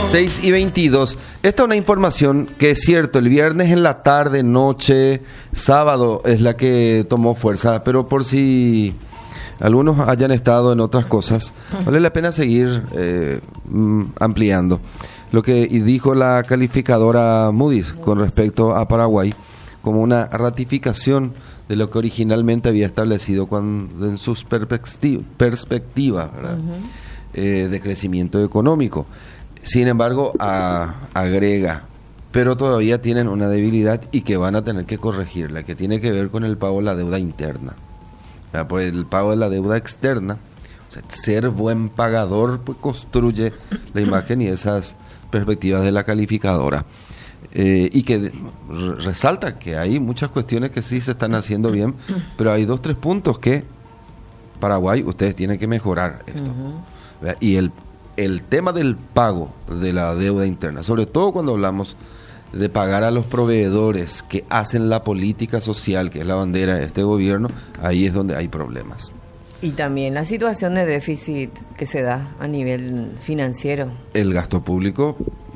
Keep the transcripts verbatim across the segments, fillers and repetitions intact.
seis y veintidós. Esta es una información que es cierto, el viernes en la tarde, noche, sábado es la que tomó fuerza, pero por si algunos hayan estado en otras cosas, vale la pena seguir eh, ampliando. Lo que dijo la calificadora Moody's con respecto a Paraguay como una ratificación de lo que originalmente había establecido cuando, en sus perspectiva, perspectiva ¿verdad? Uh-huh. eh, de crecimiento económico. Sin embargo, a, agrega, pero todavía tienen una debilidad y que van a tener que corregirla, que tiene que ver con el pago de la deuda interna. ¿Verdad? Pues el pago de la deuda externa, o sea, ser buen pagador, pues construye la imagen y esas perspectivas de la calificadora. Eh, y que resalta que hay muchas cuestiones que sí se están haciendo bien, pero hay dos, tres puntos que Paraguay, ustedes tienen que mejorar esto. Uh-huh. Y el, el tema del pago de la deuda interna, sobre todo cuando hablamos de pagar a los proveedores que hacen la política social, que es la bandera de este gobierno, ahí es donde hay problemas. Y también la situación de déficit que se da a nivel financiero. El gasto público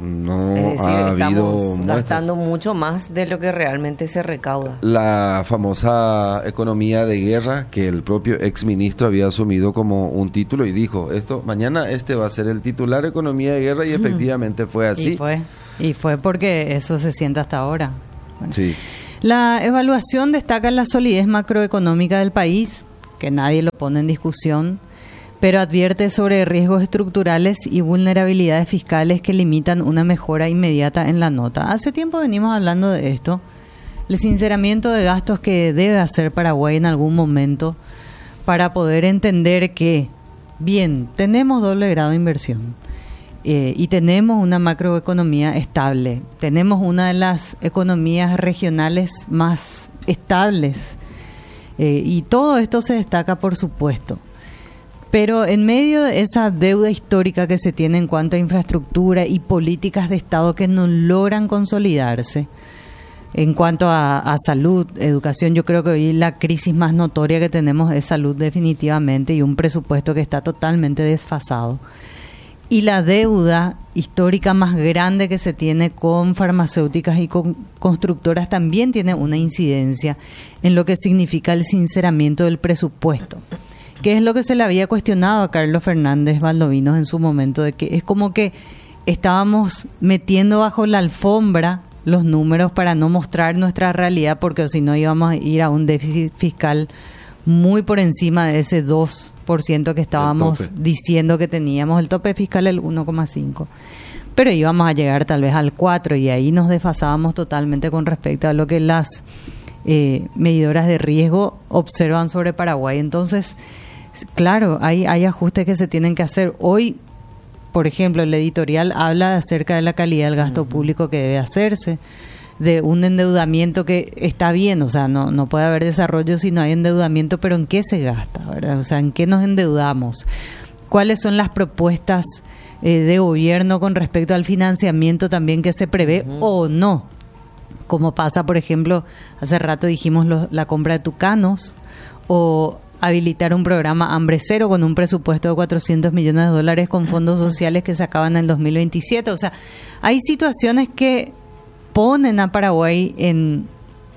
no es decir, ha habido estamos gastando mucho más de lo que realmente se recauda. La famosa economía de guerra que el propio exministro había asumido como un título y dijo, esto mañana este va a ser el titular economía de guerra, y efectivamente fue así. Y fue, y fue porque eso se siente hasta ahora. Bueno. Sí. La evaluación destaca la solidez macroeconómica del país, que nadie lo pone en discusión, pero advierte sobre riesgos estructurales y vulnerabilidades fiscales que limitan una mejora inmediata en la nota. Hace tiempo venimos hablando de esto, el sinceramiento de gastos que debe hacer Paraguay en algún momento para poder entender que, bien, tenemos doble grado de inversión eh, y tenemos una macroeconomía estable, tenemos una de las economías regionales más estables, Eh, y todo esto se destaca, por supuesto. Pero en medio de esa deuda histórica que se tiene en cuanto a infraestructura y políticas de Estado que no logran consolidarse, en cuanto a, a salud, educación, yo creo que hoy la crisis más notoria que tenemos es salud definitivamente, y un presupuesto que está totalmente desfasado. Y la deuda histórica más grande que se tiene con farmacéuticas y con constructoras también tiene una incidencia en lo que significa el sinceramiento del presupuesto, que es lo que se le había cuestionado a Carlos Fernández Valdovinos en su momento, de que es como que estábamos metiendo bajo la alfombra los números para no mostrar nuestra realidad, porque si no íbamos a ir a un déficit fiscal muy por encima de ese dos por ciento que estábamos diciendo que teníamos, el tope fiscal el uno coma cinco, pero íbamos a llegar tal vez al cuatro, y ahí nos desfasábamos totalmente con respecto a lo que las eh, medidoras de riesgo observan sobre Paraguay. Entonces, claro, hay, hay ajustes que se tienen que hacer. Hoy, por ejemplo, el editorial habla acerca de la calidad del gasto uh-huh. público que debe hacerse, de un endeudamiento que está bien, o sea, no, no puede haber desarrollo si no hay endeudamiento, pero ¿en qué se gasta, verdad? O sea, ¿en qué nos endeudamos? ¿Cuáles son las propuestas eh, de gobierno con respecto al financiamiento también que se prevé uh-huh. o no? Como pasa, por ejemplo, hace rato dijimos lo, la compra de tucanos, o habilitar un programa Hambre Cero con un presupuesto de cuatrocientos millones de dólares con fondos sociales que se acaban en el dos mil veintisiete. O sea, hay situaciones que ponen a Paraguay en,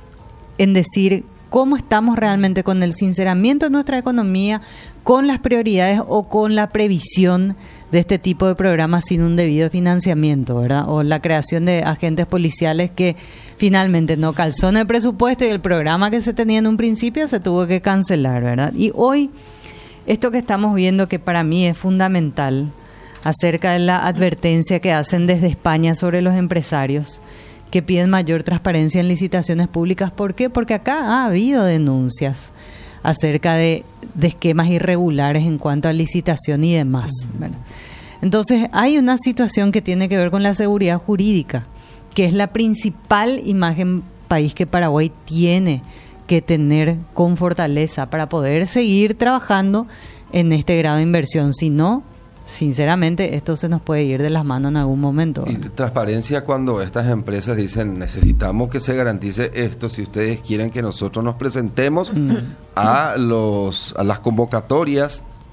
en decir cómo estamos realmente con el sinceramiento de nuestra economía, con las prioridades o con la previsión de este tipo de programas sin un debido financiamiento, ¿verdad? O la creación de agentes policiales que finalmente no calzó en el presupuesto, y el programa que se tenía en un principio se tuvo que cancelar, ¿verdad? Y hoy, esto que estamos viendo, que para mí es fundamental, acerca de la advertencia que hacen desde España sobre los empresarios que piden mayor transparencia en licitaciones públicas. ¿Por qué? Porque acá ha habido denuncias acerca de, de esquemas irregulares en cuanto a licitación y demás. Bueno, entonces hay una situación que tiene que ver con la seguridad jurídica, que es la principal imagen país que Paraguay tiene que tener con fortaleza para poder seguir trabajando en este grado de inversión. Si no, sinceramente, esto se nos puede ir de las manos en algún momento. Y transparencia cuando estas empresas dicen, necesitamos que se garantice esto, si ustedes quieren que nosotros nos presentemos mm. a los a las convocatorias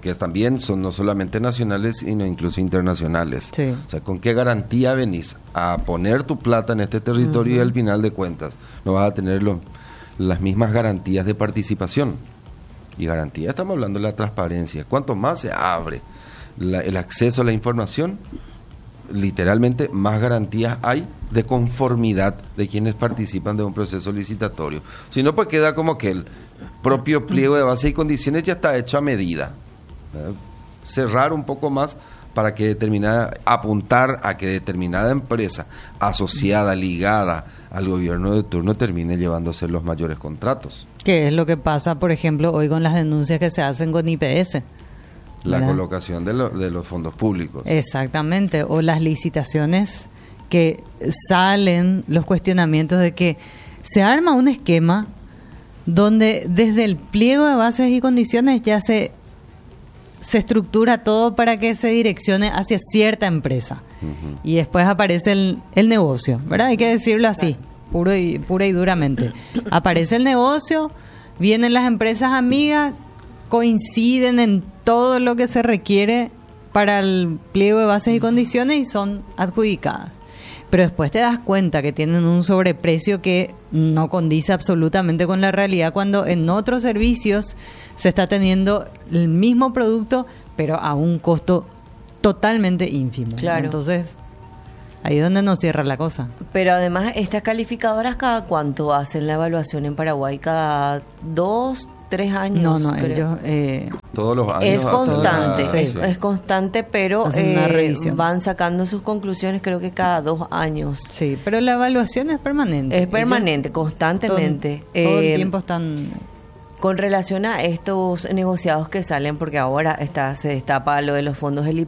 que también son no solamente nacionales, sino incluso internacionales. Sí. O sea, ¿con qué garantía venís a poner tu plata en este territorio uh-huh. y al final de cuentas no vas a tener lo, las mismas garantías de participación? Y garantía, estamos hablando de la transparencia. Cuanto más se abre la, el acceso a la información, literalmente más garantías hay de conformidad de quienes participan de un proceso licitatorio. Si no, pues queda como que el propio pliego de base y condiciones ya está hecho a medida. ¿Verdad? Cerrar un poco más para que determinada, apuntar a que determinada empresa asociada, ligada al gobierno de turno termine llevándose los mayores contratos. ¿Qué es lo que pasa, por ejemplo, hoy con las denuncias que se hacen con I P S? La ¿verdad? Colocación de, lo, de los fondos públicos. Exactamente, o las licitaciones que salen los cuestionamientos de que se arma un esquema donde desde el pliego de bases y condiciones ya se, se estructura todo para que se direccione hacia cierta empresa. Uh-huh. Y después aparece el, el negocio, ¿verdad? Hay que decirlo así, puro y, pura y duramente. Aparece el negocio, vienen las empresas amigas, coinciden en todo lo que se requiere para el pliego de bases y condiciones y son adjudicadas. Pero después te das cuenta que tienen un sobreprecio que no condice absolutamente con la realidad, cuando en otros servicios se está teniendo el mismo producto, pero a un costo totalmente ínfimo. Claro. Entonces, ahí es donde nos cierra la cosa. Pero además, estas calificadoras, ¿cada cuánto hacen la evaluación en Paraguay? ¿Cada dos, tres años? No, no, creo. ellos... Eh, Todos los años. Es constante, sí. es, es constante, pero eh, van sacando sus conclusiones creo que cada dos años. Sí, pero la evaluación es permanente. Es permanente, ellos constantemente. Todo, todo eh, el tiempo están... Con relación a estos negociados que salen, porque ahora está se destapa lo de los fondos del I